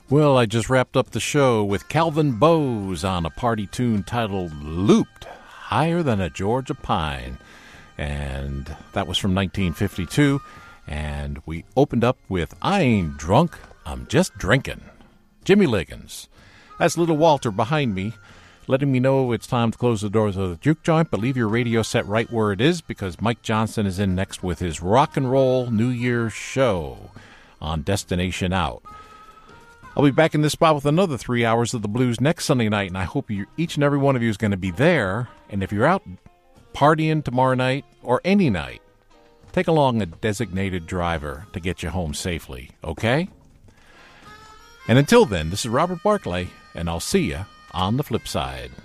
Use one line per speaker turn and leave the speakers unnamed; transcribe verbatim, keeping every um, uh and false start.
Well, I just wrapped up the show with Calvin Bowes on a party tune titled Looped, Higher Than a Georgia Pine. And that was from nineteen fifty-two. And we opened up with I Ain't Drunk, I'm Just Drinking. Jimmy Liggins. That's little Walter behind me, letting me know it's time to close the doors of the juke joint, but leave your radio set right where it is because Mike Johnson is in next with his rock and roll New Year's show on Destination Out. I'll be back in this spot with another three hours of the blues next Sunday night, and I hope you, each and every one of you is going to be there. And if you're out partying tomorrow night or any night, take along a designated driver to get you home safely, okay? And until then, this is Robert Barclay, and I'll see you on the flip side.